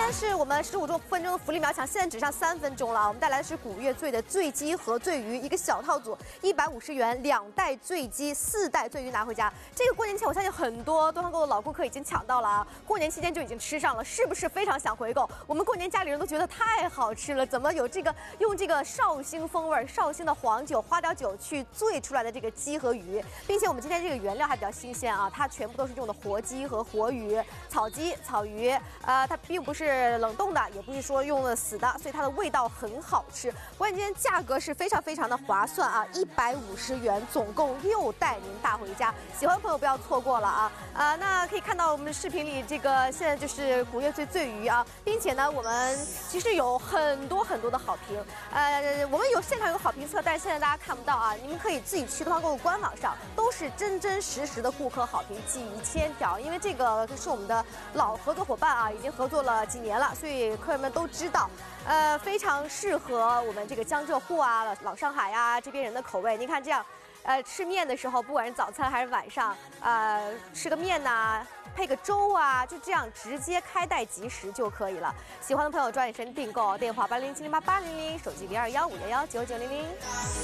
天是我们15分钟的福利秒抢，现在只剩3分钟了。我们带来的是古越醉的醉鸡和醉鱼，一个小套组，150元，2袋醉鸡，4袋醉鱼拿回家。这个过年前，我相信很多东方购的老顾客已经抢到了啊，过年期间就已经吃上了，是不是非常想回购？我们过年家里人都觉得太好吃了，怎么有这个用这个绍兴风味、绍兴的黄酒、花雕酒去醉出来的这个鸡和鱼，并且我们今天这个原料还比较新鲜啊，它全部都是用的活鸡和活鱼、草鸡、草鱼，它并不是冷冻的，也不是说用了死的，所以它的味道很好吃。关键价格是非常的划算啊，150元，总共6袋您大回家。喜欢的朋友不要错过了啊！那可以看到我们视频里这个现在就是古越醉鱼啊，并且呢，我们其实有很多的好评。我们现场有好评测，但是现在大家看不到啊，你们可以自己去东方购物官网上，都是真实的顾客好评几千条，因为这个是我们的老合作伙伴啊，已经合作了几年了，所以客人们都知道，非常适合我们这个江浙沪啊、老上海啊这边人的口味。您看这样。吃面的时候，不管是早餐还是晚上，吃个面呐，配个粥啊，就这样直接开袋即食就可以了。喜欢的朋友抓紧时间订购，电话80708800，手机0215119900。